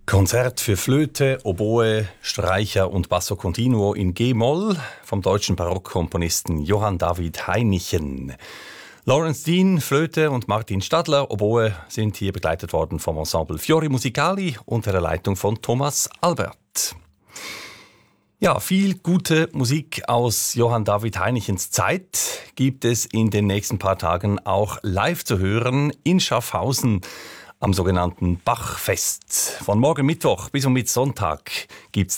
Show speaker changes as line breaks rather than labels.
Konzert für Flöte, Oboe, Streicher und Basso Continuo in G-Moll vom deutschen Barockkomponisten Johann David Heinichen. Lawrence Dean, Flöte und Martin Stadler, Oboe, sind hier begleitet worden vom Ensemble Fiori Musicali unter der Leitung von Thomas Albert. Ja, viel gute Musik aus Johann David Heinichens Zeit gibt es in den nächsten paar Tagen auch live zu hören in Schaffhausen am sogenannten Bachfest. Von morgen Mittwoch bis Sonntag gibt es